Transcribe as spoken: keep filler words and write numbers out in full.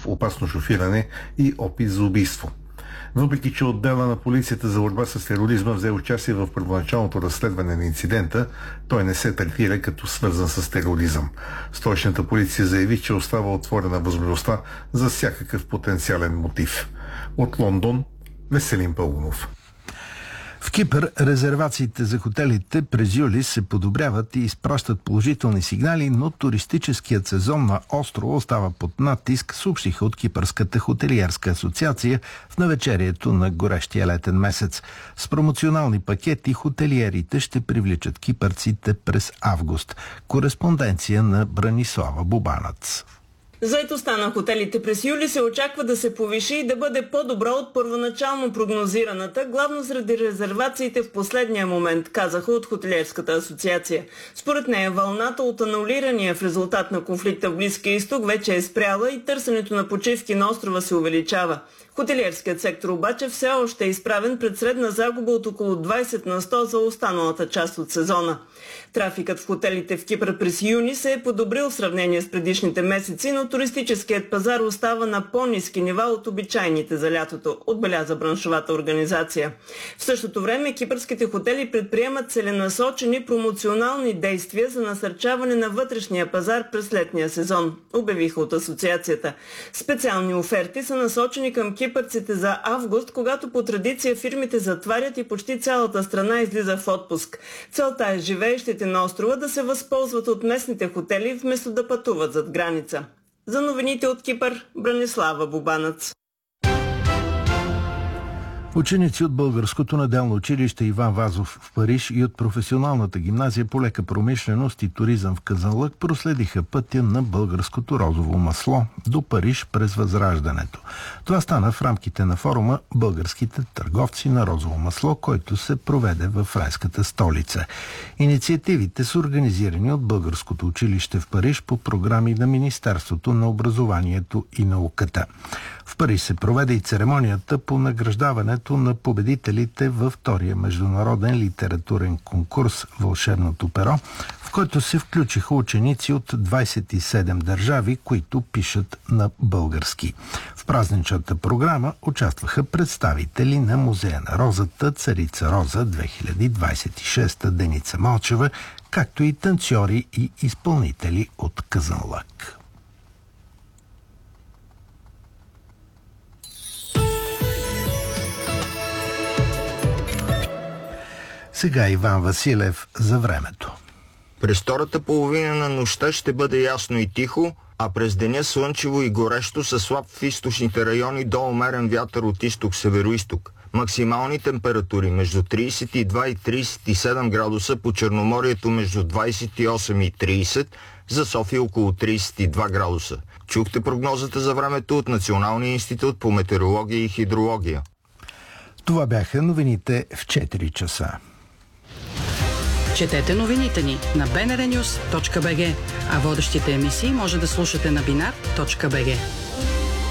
опасно шофиране и опит за убийство. Въпреки че отдела на полицията за борба с тероризма взе участие в първоначалното разследване на инцидента, той не се третира като свързан с тероризъм. Столичната полиция заяви, че остава отворена възможността за всякакъв потенциален мотив. От Лондон, Веселин Пългунов. В Кипър резервациите за хотелите през юли се подобряват и изпращат положителни сигнали, но туристическият сезон на острова остава под натиск, съобщиха от Кипърската хотелиерска асоциация в навечерието на горещия летен месец. С промоционални пакети хотелиерите ще привличат кипърците през август. Кореспонденция на Бранислава Бубанац. Заетостта на хотелите през юли се очаква да се повиши и да бъде по-добра от първоначално прогнозираната, главно заради резервациите в последния момент, казаха от Хотелиерската асоциация. Според нея вълната от анулирания в резултат на конфликта в Близкия изток вече е спряла и търсенето на почивки на острова се увеличава. Хотелиерският сектор обаче все още е изправен пред средна загуба от около двайсет на сто за останалата част от сезона. Трафикът в хотелите в Кипър през юни се е подобрил в сравнение с предишните месеци, но туристическият пазар остава на по-ниски нива от обичайните за лятото, отбеляза браншовата организация. В същото време кипърските хотели предприемат целенасочени промоционални действия за насърчаване на вътрешния пазар през летния сезон, обявиха от асоциацията. Специални оферти са насочени към кипърците за август, когато по традиция фирмите затварят и почти цялата страна излиза в отпуск. Целта е живеещите на острова да се възползват от местните хотели, вместо да пътуват зад граница. За новините от Кипър, Бранислава Бубанац. Ученици от Българското неделно училище Иван Вазов в Париж и от професионалната гимназия по лека промишленост и туризъм в Казанлък проследиха пътя на българското розово масло до Париж през Възраждането. Това стана в рамките на форума «Българските търговци на розово масло», който се проведе във френската столица. Инициативите са организирани от Българското училище в Париж по програми на Министерството на образованието и науката. В Париж се проведе и церемонията по награждаването на победителите във втория международен литературен конкурс «Вълшебното перо», в който се включиха ученици от двайсет и седем държави, които пишат на български. В празничната програма участваха представители на Музея на розата Царица Роза две хиляди двайсет и шеста Деница Малчева, както и танцори и изпълнители от Казанлък. Сега Иван Василев за времето. През втората половина на нощта ще бъде ясно и тихо, а през деня слънчево и горещо със слаб в източните райони до умерен вятър от изток-североизток. Максимални температури между трийсет и два и трийсет и седем градуса, по Черноморието между двайсет и осем и трийсет, за София около трийсет и два градуса. Чухте прогнозата за времето от Националния институт по метеорология и хидрология. Това бяха новините в четири часа. Четете новините ни на би ен ар нюс точка би джи, а водещите емисии може да слушате на бинар точка би джи.